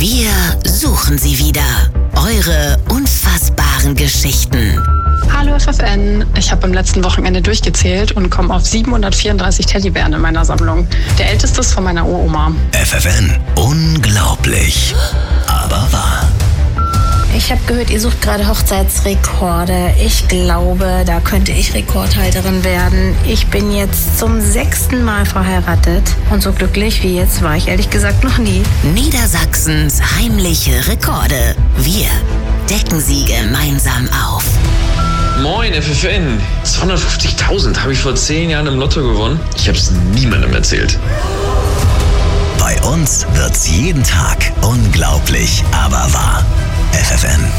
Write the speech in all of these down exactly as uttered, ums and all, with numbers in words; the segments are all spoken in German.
Wir suchen sie wieder. Eure unfassbaren Geschichten. Hallo F F N, ich habe am letzten Wochenende durchgezählt und komme auf siebenhundertvierunddreißig Teddybären in meiner Sammlung. Der älteste ist von meiner Uroma. F F N, unglaublich, aber wahr. Ich habe gehört, ihr sucht gerade Hochzeitsrekorde. Ich glaube, da könnte ich Rekordhalterin werden. Ich bin jetzt zum sechsten Mal verheiratet. Und so glücklich wie jetzt war ich ehrlich gesagt noch nie. Niedersachsens heimliche Rekorde. Wir decken sie gemeinsam auf. Moin F F N, zweihundertfünfzigtausend habe ich vor zehn Jahren im Lotto gewonnen. Ich habe es niemandem erzählt. Bei uns wird's jeden Tag unglaublich, aber wahr. F F N.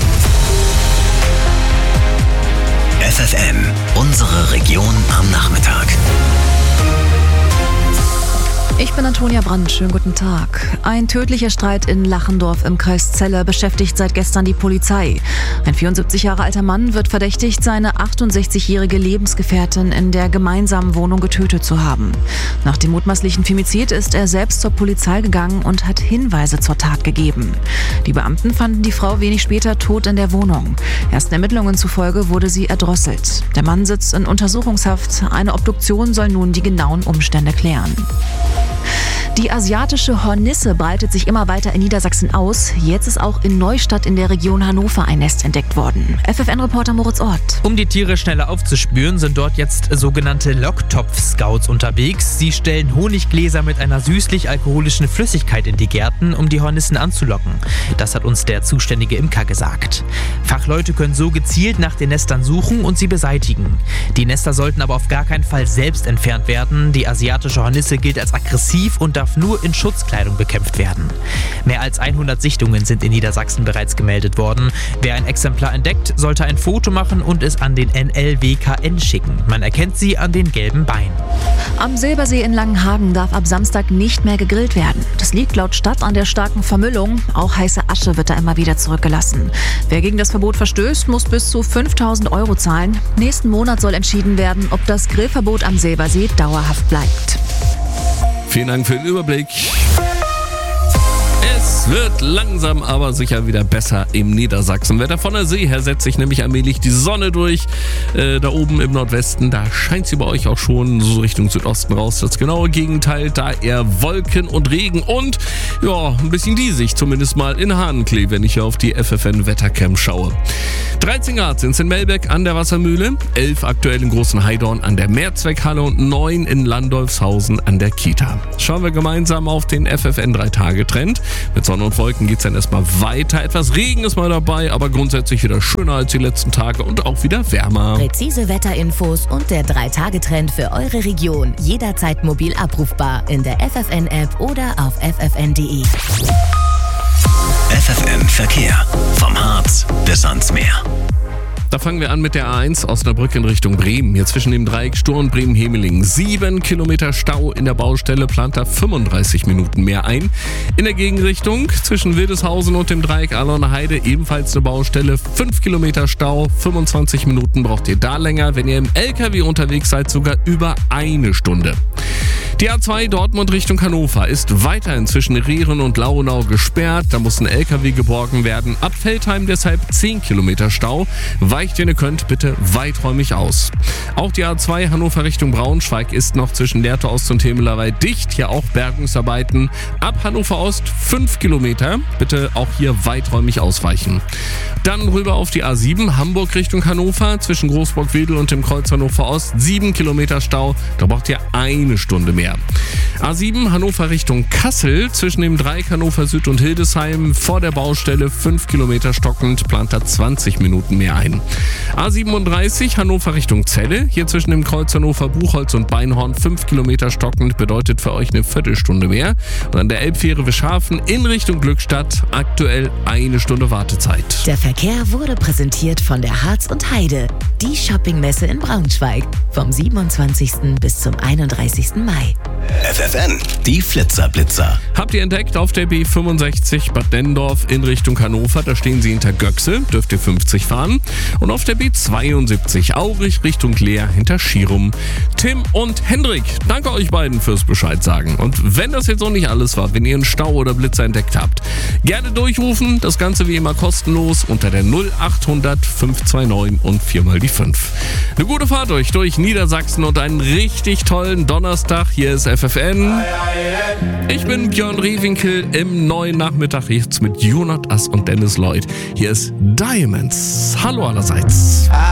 F F N, unsere Region am Nachmittag. Ich bin Antonia Brandt, schönen guten Tag. Ein tödlicher Streit in Lachendorf im Kreis Celle beschäftigt seit gestern die Polizei. Ein vierundsiebzig Jahre alter Mann wird verdächtigt, seine achtundsechzigjährige Lebensgefährtin in der gemeinsamen Wohnung getötet zu haben. Nach dem mutmaßlichen Femizid ist er selbst zur Polizei gegangen und hat Hinweise zur Tat gegeben. Die Beamten fanden die Frau wenig später tot in der Wohnung. Ersten Ermittlungen zufolge wurde sie erdrosselt. Der Mann sitzt in Untersuchungshaft. Eine Obduktion soll nun die genauen Umstände klären. Die asiatische Hornisse breitet sich immer weiter in Niedersachsen aus. Jetzt ist auch in Neustadt in der Region Hannover ein Nest entdeckt worden. F F N-Reporter Moritz Ort. Um die Tiere schneller aufzuspüren, sind dort jetzt sogenannte Locktopf-Scouts unterwegs. Sie stellen Honiggläser mit einer süßlich-alkoholischen Flüssigkeit in die Gärten, um die Hornissen anzulocken. Das hat uns der zuständige Imker gesagt. Fachleute können so gezielt nach den Nestern suchen und sie beseitigen. Die Nester sollten aber auf gar keinen Fall selbst entfernt werden. Die asiatische Hornisse gilt als aggressiv und darf nur in Schutzkleidung bekämpft werden. Mehr als hundert Sichtungen sind in Niedersachsen bereits gemeldet worden. Wer ein Exemplar entdeckt, sollte ein Foto machen und es an den N L W K N schicken. Man erkennt sie an den gelben Beinen. Am Silbersee in Langenhagen darf ab Samstag nicht mehr gegrillt werden. Das liegt laut Stadt an der starken Vermüllung. Auch heiße Asche wird da immer wieder zurückgelassen. Wer gegen das Verbot verstößt, muss bis zu fünftausend Euro zahlen. Nächsten Monat soll entschieden werden, ob das Grillverbot am Silbersee dauerhaft bleibt. Vielen Dank für den Überblick. Es wird langsam aber sicher wieder besser im Niedersachsenwetter. Von der See her setzt sich nämlich allmählich die Sonne durch. Äh, da oben im Nordwesten, da scheint sie bei euch auch schon so Richtung Südosten raus. Das genaue Gegenteil, da eher Wolken und Regen und ja, ein bisschen diesig, zumindest mal in Hahnenklee, wenn ich hier auf die F F N-Wettercam schaue. dreizehn Grad sind es in Melbeck an der Wassermühle, elf aktuell in Großen Heidorn an der Mehrzweckhalle und neun in Landolfshausen an der Kita. Schauen wir gemeinsam auf den F F N drei Tage Trend. Mit Sonne und Wolken geht es dann erstmal weiter. Etwas Regen ist mal dabei, aber grundsätzlich wieder schöner als die letzten Tage und auch wieder wärmer. Präzise Wetterinfos und der drei Tage Trend für eure Region. Jederzeit mobil abrufbar in der F F N-App oder auf f f n punkt d e. F F N Verkehr. Vom Harz bis ans Meer. Da fangen wir an mit der A eins Osnabrück in Richtung Bremen. Hier zwischen dem Dreieck Stur und Bremen-Hemeling. Sieben Kilometer Stau in der Baustelle, plant da fünfunddreißig Minuten mehr ein. In der Gegenrichtung zwischen Wildeshausen und dem Dreieck Alauner Heide ebenfalls eine Baustelle. Fünf Kilometer Stau, fünfundzwanzig Minuten braucht ihr da länger. Wenn ihr im L K W unterwegs seid, sogar über eine Stunde. Die A zwei Dortmund Richtung Hannover ist weiterhin zwischen Rehren und Launau gesperrt. Da muss ein L K W geborgen werden. Ab Veltheim deshalb zehn Kilometer Stau. Weicht, wenn ihr könnt, bitte weiträumig aus. Auch die A zwei Hannover Richtung Braunschweig ist noch zwischen Lehrte Ost und Temelerwey dicht. Hier auch Bergungsarbeiten. Ab Hannover Ost fünf Kilometer. Bitte auch hier weiträumig ausweichen. Dann rüber auf die A sieben Hamburg Richtung Hannover. Zwischen Großburg-Wedel und dem Kreuz Hannover Ost sieben Kilometer Stau. Da braucht ihr eine Stunde mehr. A sieben Hannover Richtung Kassel. Zwischen dem Dreieck Hannover Süd und Hildesheim vor der Baustelle fünf Kilometer stockend. Plant da zwanzig Minuten mehr ein. A siebenunddreißig Hannover Richtung Celle. Hier zwischen dem Kreuz Hannover Buchholz und Beinhorn fünf Kilometer stockend. Bedeutet für euch eine Viertelstunde mehr. Und an der Elbfähre Wischhafen in Richtung Glückstadt aktuell eine Stunde Wartezeit. Der Verkehr wurde präsentiert von der Harz und Heide. Die Shoppingmesse in Braunschweig. Vom siebenundzwanzigsten bis zum einunddreißigsten Mai. F F N, die Flitzerblitzer. Habt ihr entdeckt auf der B fünfundsechzig Bad Dennendorf in Richtung Hannover, da stehen sie hinter Göxel, dürft ihr fünfzig fahren. Und auf der B zweiundsiebzig Aurich Richtung Leer hinter Schirum. Tim und Hendrik, danke euch beiden fürs Bescheid sagen. Und wenn das jetzt noch nicht alles war, wenn ihr einen Stau oder Blitzer entdeckt habt, gerne durchrufen, das Ganze wie immer kostenlos unter der null achthundert fünfhundertneunundzwanzig und viermal die fünf. Eine gute Fahrt euch durch Niedersachsen und einen richtig tollen Donnerstag. Hier ist F F N. Ich bin Björn Rehwinkel im neuen Nachmittag jetzt mit Jonas Ass und Dennis Lloyd. Hier ist Diamonds. Hallo allerseits.